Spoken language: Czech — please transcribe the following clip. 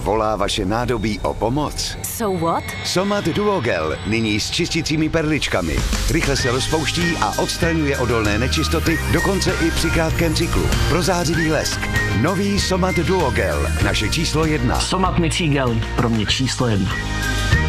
Volá vaše nádobí o pomoc? So what? Somat Duogel, nyní s čistícími perličkami. Rychle se rozpouští a odstraňuje odolné nečistoty, dokonce i při krátkém cyklu. Prozářivý lesk. Nový Somat Duogel, naše číslo 1. Somat mycí gel, pro mě číslo 1.